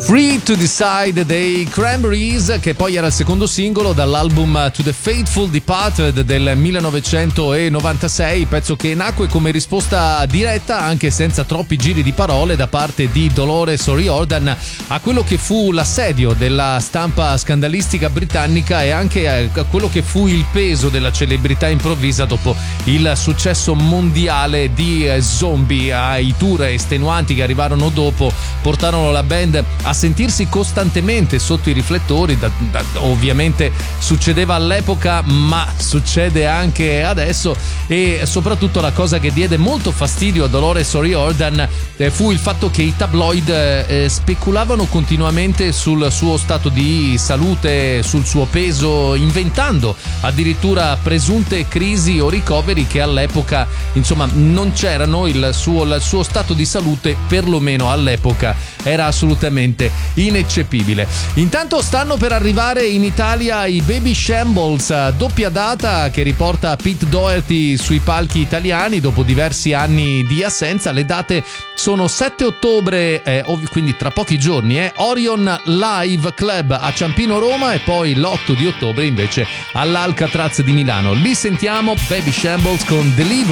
Free to Decide dei Cranberries, che poi era il secondo singolo dall'album To the Faithful Departed del 1996, pezzo che nacque come risposta diretta, anche senza troppi giri di parole, da parte di Dolores O'Riordan a quello che fu l'assedio della stampa scandalistica britannica e anche a quello che fu il peso della celebrità improvvisa dopo il successo mondiale di Zombie. I tour estenuanti che arrivarono dopo portarono la band a sentirsi costantemente sotto i riflettori. Ovviamente succedeva all'epoca, ma succede anche adesso, e soprattutto la cosa che diede molto fastidio a Dolores O'Riordan fu il fatto che i tabloid speculavano continuamente sul suo stato di salute, sul suo peso, inventando addirittura presunte crisi o ricoveri che all'epoca insomma non c'erano. Il suo stato di salute, perlomeno all'epoca, era assolutamente ineccepibile. Intanto stanno per arrivare in Italia i Baby Shambles, doppia data che riporta Pete Doherty sui palchi italiani dopo diversi anni di assenza. Le date sono 7 ottobre, quindi tra pochi giorni, Orion Live Club a Ciampino Roma, e poi l'8 di ottobre invece all'Alcatraz di Milano. Li sentiamo, Baby Shambles con Deliver.